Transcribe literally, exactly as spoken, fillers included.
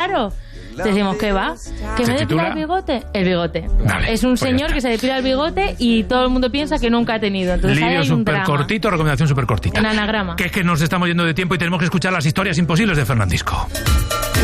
Claro. Decimos, ¿qué va? ¿Que me depila el bigote? El bigote. Vale, es un pues señor que se depila el bigote y todo el mundo piensa que nunca ha tenido. Entonces, lío súper cortito, recomendación súper cortita. En anagrama. Que es que nos estamos yendo de tiempo y tenemos que escuchar las historias imposibles de Fernandisco.